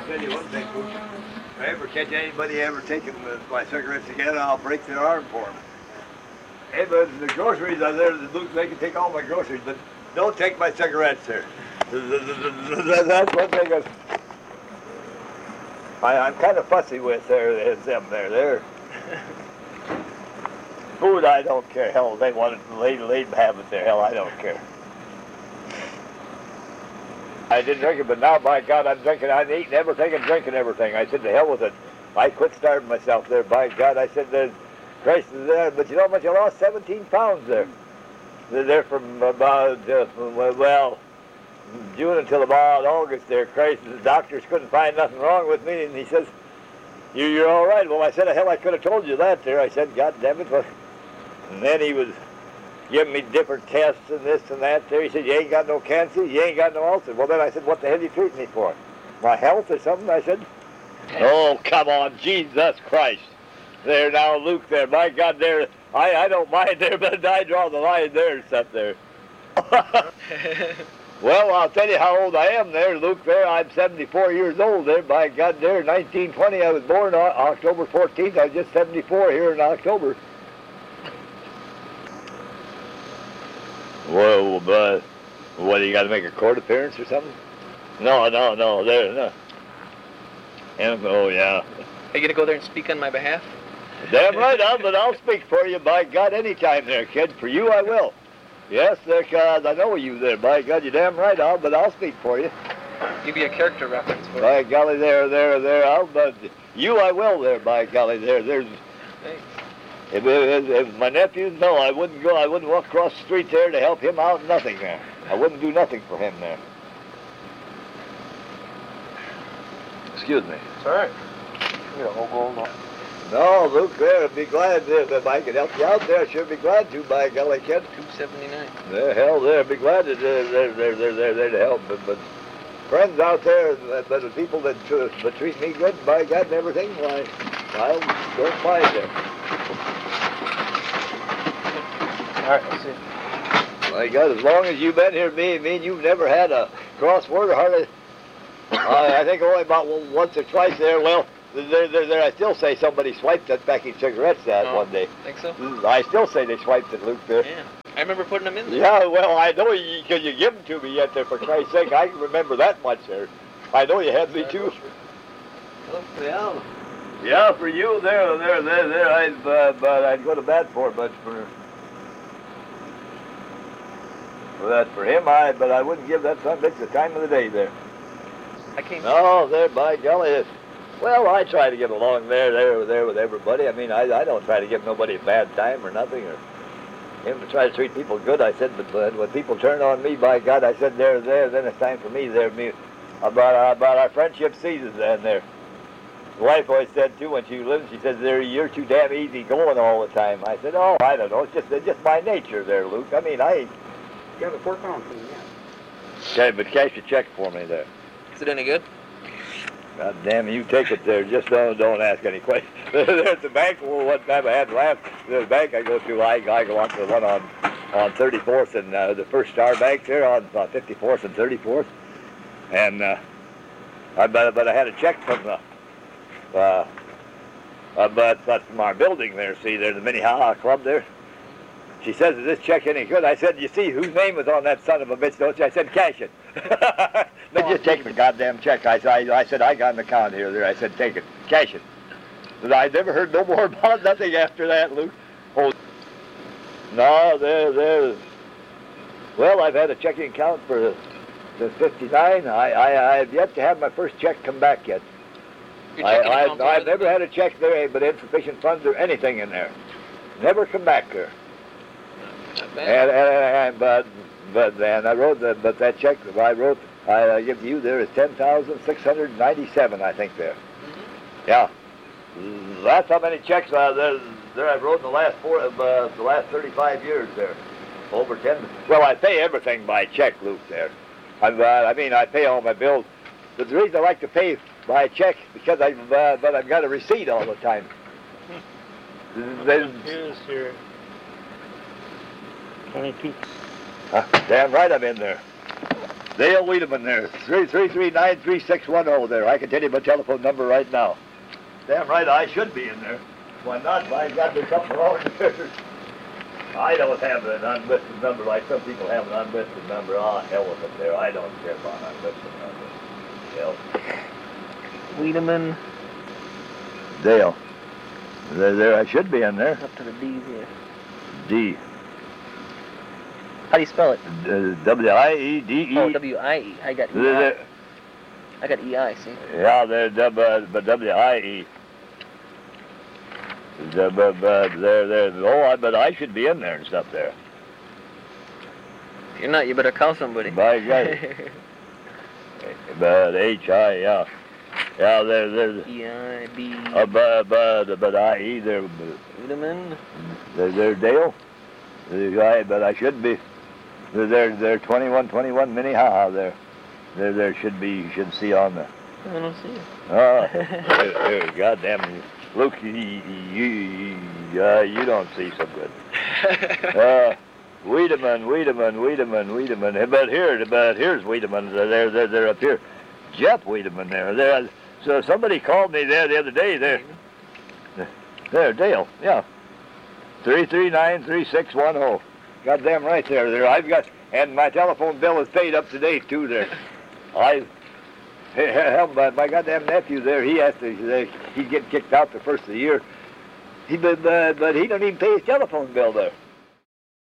I'll tell you one thing, Luke. If I ever catch anybody ever taking my cigarettes again, I'll break their arm for them. Hey, but the groceries are there. Luke, they can take all my groceries, but don't take my cigarettes there. That's one thing I'm kind of fussy with them there. They're food, I don't care. Hell, they want it, let them have it there. Hell, I don't care. I didn't drink it, but now, by God, I'm drinking. I'm eating everything and drinking everything. I said, to hell with it. I quit starving myself there. By God, I said, Christ is there. But you know how much I lost? 17 pounds there. They're from about, well, June until about August there. Christ, the doctors couldn't find nothing wrong with me. And he says, you're all right. Well, I said, hell, I could have told you that there. I said, God damn it. And then he was giving me different tests and this and that there. He said, you ain't got no cancer, you ain't got no ulcer. Well, then I said, what the hell are you treating me for? My health or something? I said, oh, come on, Jesus Christ. There now, Luke there, my God, there, I don't mind there, but I draw the line there and stuff there. Well, I'll tell you how old I am there, Luke there. I'm 74 years old there, by God there. 1920, I was born October 14th. I was just 74 here in October. Whoa, but what, you got to make a court appearance or something? No, there, no. And, oh, yeah. Are you going to go there and speak on my behalf? Damn right, but I'll speak for you, by God, anytime there, kid. For you, I will. Yes, because I know you there, by God, you're damn right, but I'll speak for you. Give you a character reference for by golly, there, but you, I will there, by golly, there's... Thanks. If my nephews, no, I wouldn't walk across the street there to help him out, nothing there. I wouldn't do nothing for him there. Excuse me. It's all right. You're a hobo. No, Luke, there, I'd be glad if I could help you out there. I'd sure be glad to, by golly, kid. $2.79. The hell, there, I'd be glad to, they're there to help, but friends out there, but the people that treat me good, by God and everything, why, I don't mind them. All right, let's see. My God, as long as you've been here, me and you've never had a crossword or hardly. I think only about once or twice there. Well, there. I still say somebody swiped that package of cigarettes one day. Think so? I still say they swiped it, Luke. There. Yeah, I remember putting them in there. Yeah, well, I know because you give them to me yet there. For Christ's sake, I can remember that much there. I know you had me too. Yeah. Yeah, for you there. I'd go to bat for it, but for him, but I wouldn't give that son bitch the time of the day there. I came. No, there, by golly. Well, I try to get along there with everybody. I mean, I don't try to give nobody a bad time or nothing, or him to try to treat people good. I said, but when people turn on me, by God, I said, there, then it's time for me there. About our friendship ceases then there. The wife always said too when she lived, she says, you're too damn easy going all the time. I said, oh, I don't know, it's just my nature there, Luke. I mean, You have a 4-pound thing, yeah. Okay, but cash a check for me there. Is it any good? God damn it, you take it there. Just don't ask any questions. There's the bank. Well, one time I had to laugh. The bank I go to, I go on to the one on 34th and the First Star Bank there on 54th and 34th. And but I had a check from but from our building there. See, there's the Minnehaha Club there. She says, is this check any good? I said, you see whose name was on that son of a bitch, don't you? I said, cash it. But just take the goddamn check. I said, I got an account here. There. I said, take it. Cash it. But I never heard no more about nothing after that, Luke. Oh, no, there. Well, I've had a checking account since 59. I have yet to have my first check come back yet. I've never had a check there, but insufficient funds or anything in there. Never come back there. But I wrote that check I give you there is 10,697, I think there. Mm-hmm. Yeah, that's how many checks there I wrote in the last 35 years there. Over 10. Well, I pay everything by check, Luke. There, I mean I pay all my bills. But the reason I like to pay by check because I've got a receipt all the time. Here's your 22. Damn right I'm in there. Dale Wiedemann there. 339-3610 there. I can tell you my telephone number right now. Damn right, I should be in there. Why not? By God, there's something wrong there. I don't have an unlisted number like some people have an unlisted number. Oh, hell with it there. I don't care about unlisted numbers. Hell. Wiedemann. Dale. There, I should be in there. Up to the D's here. D. How do you spell it? W-I-E-D-E. Oh, W-I-E. I got E-I. There, I got E-I, see? yeah, there, but W-I-E. But I should be in there and stuff there. If you're not, you better call somebody. By God. But H-I, yeah. Yeah, there's E-I-B. But I-E, there. Wiedemann. There, Dale. But I should be. They're 21 Minnehaha there. There should be, you should see on the. I don't see it. Oh, here, goddamn you. Luke, you don't see so good. Wiedemann. But here's Wiedemann. They're up here. Jeff Wiedemann there. So somebody called me there the other day. There, Dale. Yeah. 339-3610. Goddamn right there. I've got, and my telephone bill is paid up to date too. There. Hell, my goddamn nephew there. He has to. He'd get kicked out the first of the year. But he don't even pay his telephone bill there.